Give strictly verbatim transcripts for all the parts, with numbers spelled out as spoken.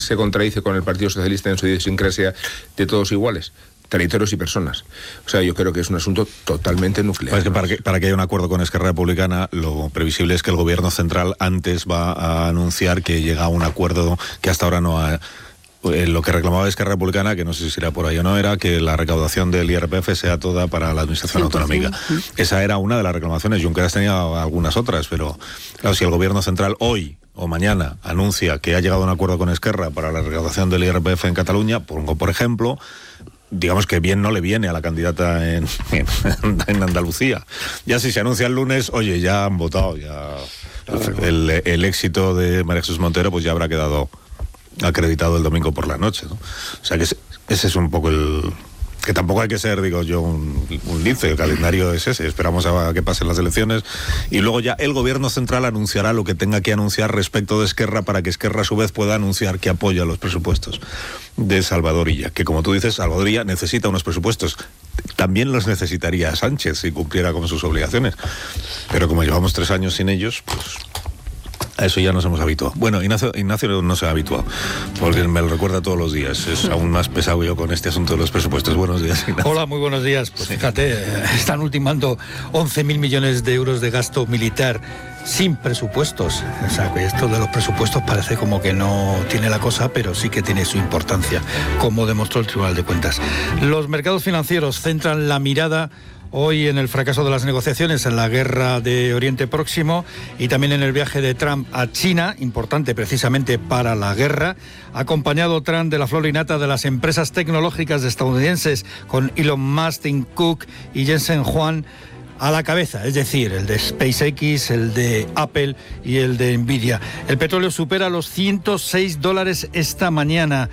se contradice con el Partido Socialista en su idiosincrasia de todos iguales, territorios y personas. O sea, yo creo que es un asunto totalmente nuclear. Pues que para, que, para que haya un acuerdo con Esquerra Republicana, lo previsible es que el gobierno central antes va a anunciar que llega a un acuerdo que hasta ahora no ha... Eh, lo que reclamaba Esquerra Republicana, que no sé si era por ahí o no, era que la recaudación del I R P F sea toda para la administración autonómica. Esa era una de las reclamaciones. Junqueras tenía algunas otras, pero claro, si el gobierno central hoy o mañana anuncia que ha llegado a un acuerdo con Esquerra para la recaudación del I R P F en Cataluña, pongo por ejemplo, digamos que bien no le viene a la candidata en, en, en Andalucía. Ya si se anuncia el lunes, oye, ya han votado, ya el, el éxito de María Jesús Montero pues ya habrá quedado acreditado el domingo por la noche, ¿no? O sea que ese, ese es un poco el... que tampoco hay que ser, digo yo, un, un lince, el calendario es ese, esperamos a que pasen las elecciones y luego ya el gobierno central anunciará lo que tenga que anunciar respecto de Esquerra para que Esquerra a su vez pueda anunciar que apoya los presupuestos de Salvador Illa, que como tú dices, Salvador Illa necesita unos presupuestos, también los necesitaría Sánchez si cumpliera con sus obligaciones, pero como llevamos tres años sin ellos, pues... a eso ya nos hemos habituado. Bueno, Ignacio, Ignacio no se ha habituado, porque me lo recuerda todos los días. Es aún más pesado yo con este asunto de los presupuestos. Buenos días, Ignacio. Hola, muy buenos días. Pues fíjate, están ultimando once mil millones de euros de gasto militar sin presupuestos. O sea, que esto de los presupuestos parece como que no tiene la cosa, pero sí que tiene su importancia, como demostró el Tribunal de Cuentas. Los mercados financieros centran la mirada hoy en el fracaso de las negociaciones, en la guerra de Oriente Próximo y también en el viaje de Trump a China, importante precisamente para la guerra, acompañado Trump de la flor y nata de las empresas tecnológicas estadounidenses con Elon Musk, Tim Cook y Jensen Huang a la cabeza, es decir, el de SpaceX, el de Apple y el de Nvidia. El petróleo supera los ciento seis dólares esta mañana.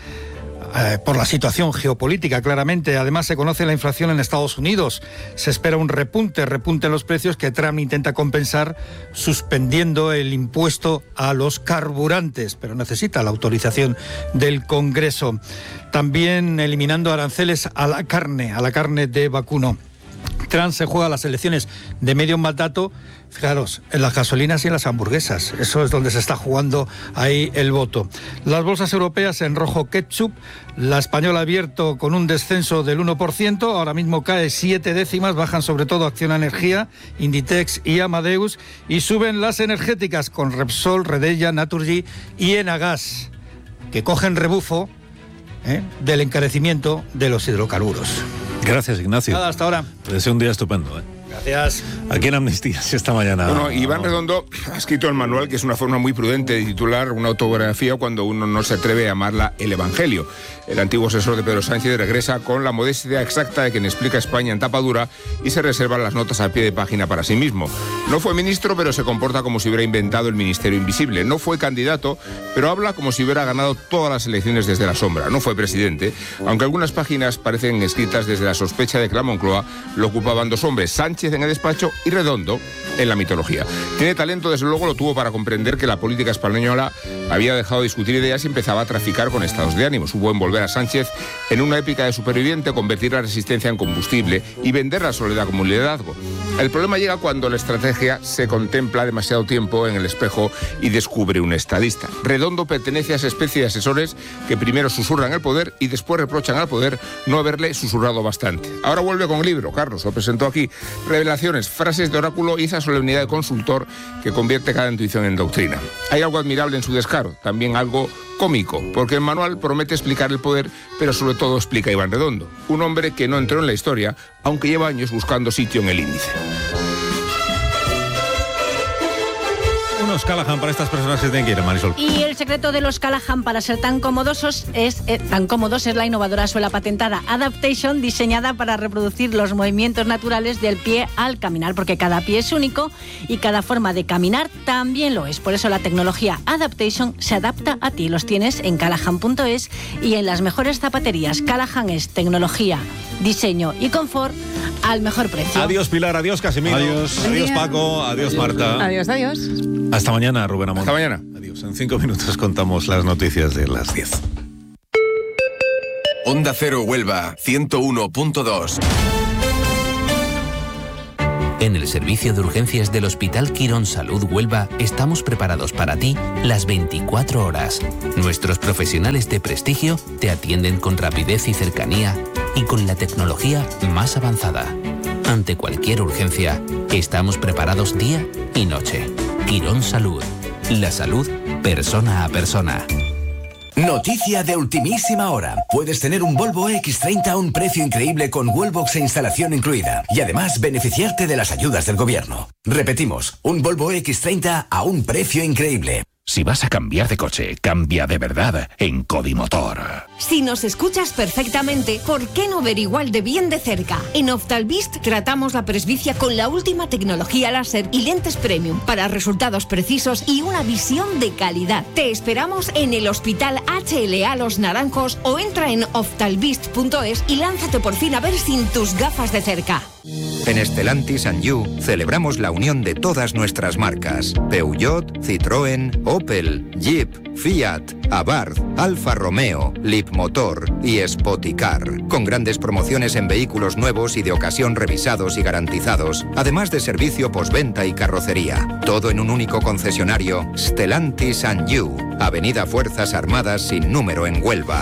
Eh, por la situación geopolítica, claramente. Además, se conoce la inflación en Estados Unidos. Se espera un repunte, repunte en los precios que Trump intenta compensar suspendiendo el impuesto a los carburantes, pero necesita la autorización del Congreso. También eliminando aranceles a la carne, a la carne de vacuno. Trump se juega las elecciones de medio mandato, fijaros, en las gasolinas y en las hamburguesas. Eso es donde se está jugando ahí el voto. Las bolsas europeas en rojo ketchup, la española abierto con un descenso del uno por ciento, ahora mismo cae siete décimas, bajan sobre todo Acciona Energía, Inditex y Amadeus, y suben las energéticas con Repsol, Redella, Naturgy y Enagas, que cogen rebufo ¿eh? del encarecimiento de los hidrocarburos. Gracias, Ignacio. Nada, hasta ahora. Te deseo un día estupendo, ¿eh? Gracias. Aquí en Amnistías esta mañana. Bueno, Iván Redondo ha escrito el manual, que es una forma muy prudente de titular una autobiografía cuando uno no se atreve a llamarla El Evangelio. El antiguo asesor de Pedro Sánchez regresa con la modestia exacta de quien explica España en tapa dura y se reserva las notas a pie de página para sí mismo. No fue ministro, pero se comporta como si hubiera inventado el Ministerio Invisible. No fue candidato, pero habla como si hubiera ganado todas las elecciones desde la sombra. No fue presidente, aunque algunas páginas parecen escritas desde la sospecha de que la Moncloa lo ocupaban dos hombres, Sánchez en el despacho y Redondo en la mitología. Tiene talento, desde luego lo tuvo para comprender que la política española había dejado de discutir ideas y empezaba a traficar con estados de ánimo. Supo envolver a Sánchez en una épica de superviviente, convertir la resistencia en combustible y vender la soledad como un liderazgo. El problema llega cuando la estrategia se contempla demasiado tiempo en el espejo y descubre un estadista. Redondo pertenece a esa especie de asesores que primero susurran el poder y después reprochan al poder no haberle susurrado bastante. Ahora vuelve con el libro, Carlos, lo presentó aquí. Revelaciones, frases de oráculo y esa solemnidad de consultor que convierte cada intuición en doctrina. Hay algo admirable en su descaro, también algo cómico, porque el manual promete explicar el poder, pero sobre todo explica a Iván Redondo, un hombre que no entró en la historia, aunque lleva años buscando sitio en el índice. Unos Callahan para estas personas que tienen que ir, Marisol. Y el secreto de los Callahan para ser tan cómodos es, eh, tan cómodos es la innovadora suela patentada Adaptation, diseñada para reproducir los movimientos naturales del pie al caminar, porque cada pie es único y cada forma de caminar también lo es. Por eso la tecnología Adaptation se adapta a ti. Los tienes en callahan punto es y en las mejores zapaterías. Callahan es tecnología, diseño y confort al mejor precio. Adiós, Pilar, adiós, Casimiro. Adiós. Adiós, Paco, adiós, Marta. Adiós, adiós. Hasta mañana, Rubén Amón. Hasta mañana. Adiós. En cinco minutos contamos las noticias de las diez. Onda Cero Huelva, ciento uno punto dos. En el servicio de urgencias del Hospital Quirón Salud Huelva estamos preparados para ti las veinticuatro horas. Nuestros profesionales de prestigio te atienden con rapidez y cercanía y con la tecnología más avanzada. Ante cualquier urgencia, estamos preparados día y noche. Quirón Salud. La salud persona a persona. Noticia de ultimísima hora. Puedes tener un Volvo equis treinta a un precio increíble con Wallbox e instalación incluida. Y además beneficiarte de las ayudas del gobierno. Repetimos, un Volvo equis treinta a un precio increíble. Si vas a cambiar de coche, cambia de verdad en Codimotor. Si nos escuchas perfectamente, ¿por qué no ver igual de bien de cerca? En Oftalvist tratamos la presbicia con la última tecnología láser y lentes premium para resultados precisos y una visión de calidad. Te esperamos en el Hospital H L A Los Naranjos o entra en oftalvist punto es y lánzate por fin a ver sin tus gafas de cerca. En Stellantis and You celebramos la unión de todas nuestras marcas: Peugeot, Citroën, Opel, Jeep, Fiat, Abarth, Alfa Romeo, Leapmotor y Spoticar, con grandes promociones en vehículos nuevos y de ocasión revisados y garantizados, además de servicio postventa y carrocería. Todo en un único concesionario: Stellantis and You, Avenida Fuerzas Armadas sin número en Huelva.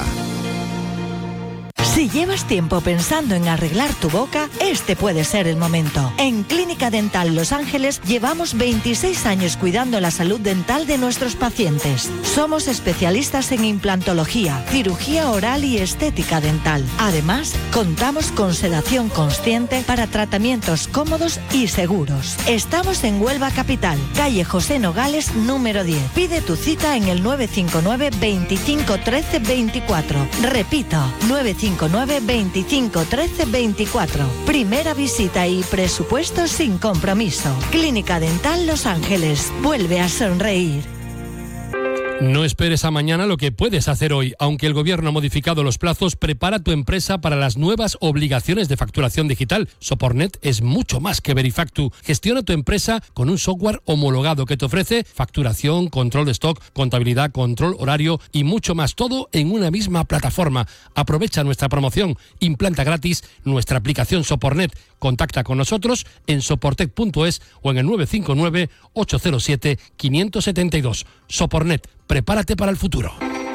Si llevas tiempo pensando en arreglar tu boca, este puede ser el momento. En Clínica Dental Los Ángeles llevamos veintiséis años cuidando la salud dental de nuestros pacientes. Somos especialistas en implantología, cirugía oral y estética dental. Además, contamos con sedación consciente para tratamientos cómodos y seguros. Estamos en Huelva Capital, calle José Nogales, número diez. Pide tu cita en el nueve cinco nueve, veinticinco, trece, veinticuatro. Repito, nueve cinco nueve, veinticinco, trece, veinticuatro. Primera visita y presupuesto sin compromiso. Clínica Dental Los Ángeles. Vuelve a sonreír. No esperes a mañana lo que puedes hacer hoy. Aunque el gobierno ha modificado los plazos, prepara tu empresa para las nuevas obligaciones de facturación digital. Sopornet es mucho más que Verifactu. Gestiona tu empresa con un software homologado que te ofrece facturación, control de stock, contabilidad, control horario y mucho más. Todo en una misma plataforma. Aprovecha nuestra promoción. Implanta gratis nuestra aplicación Sopornet. Contacta con nosotros en soportec punto es o en el nueve cinco nueve, ocho cero siete, cinco siete dos. Sopornet. Prepárate para el futuro.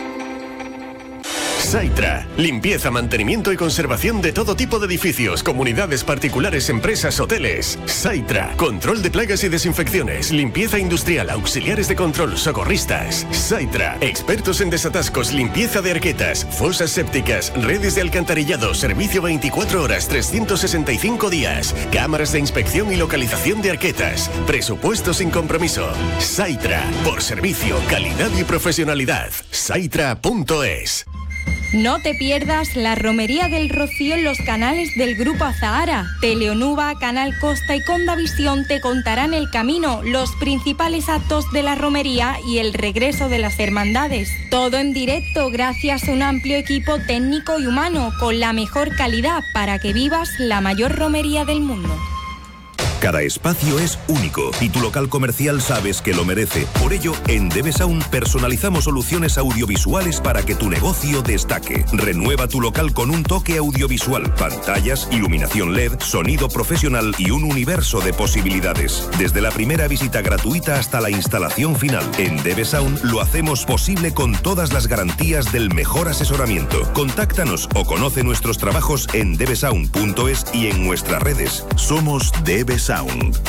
Saitra, limpieza, mantenimiento y conservación de todo tipo de edificios, comunidades particulares, empresas, hoteles. Saitra, control de plagas y desinfecciones, limpieza industrial, auxiliares de control, socorristas. Saitra, expertos en desatascos, limpieza de arquetas, fosas sépticas, redes de alcantarillado, servicio veinticuatro horas, trescientos sesenta y cinco días, cámaras de inspección y localización de arquetas, presupuesto sin compromiso. Saitra, por servicio, calidad y profesionalidad. Saitra punto es. No te pierdas la Romería del Rocío en los canales del Grupo Azahara. Teleonuba, Canal Costa y Condavisión te contarán el camino, los principales actos de la romería y el regreso de las hermandades. Todo en directo gracias a un amplio equipo técnico y humano con la mejor calidad para que vivas la mayor romería del mundo. Cada espacio es único y tu local comercial sabes que lo merece. Por ello, en DB Sound personalizamos soluciones audiovisuales para que tu negocio destaque. Renueva tu local con un toque audiovisual, pantallas, iluminación L E D, sonido profesional y un universo de posibilidades. Desde la primera visita gratuita hasta la instalación final. En DB Sound lo hacemos posible con todas las garantías del mejor asesoramiento. Contáctanos o conoce nuestros trabajos en d b sound punto es y en nuestras redes. Somos D B Sound.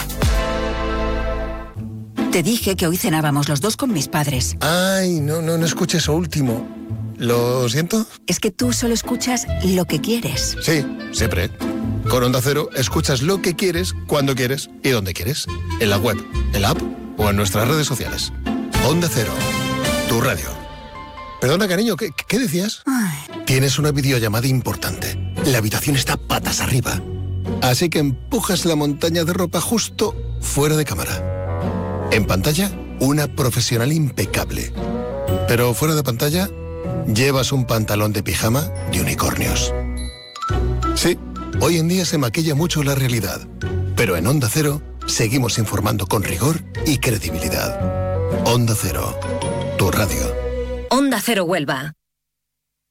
Te dije que hoy cenábamos los dos con mis padres. Ay, no, no, no escuché eso último. ¿Lo siento? Es que tú solo escuchas lo que quieres. Sí, siempre. Con Onda Cero escuchas lo que quieres, cuando quieres y donde quieres. En la web, en la app o en nuestras redes sociales. Onda Cero, tu radio. Perdona, cariño, ¿qué, qué decías? Ay. Tienes una videollamada importante. La habitación está patas arriba. Así que empujas la montaña de ropa justo fuera de cámara. En pantalla, una profesional impecable. Pero fuera de pantalla, llevas un pantalón de pijama de unicornios. Sí, hoy en día se maquilla mucho la realidad. Pero en Onda Cero, seguimos informando con rigor y credibilidad. Onda Cero, tu radio. Onda Cero Huelva.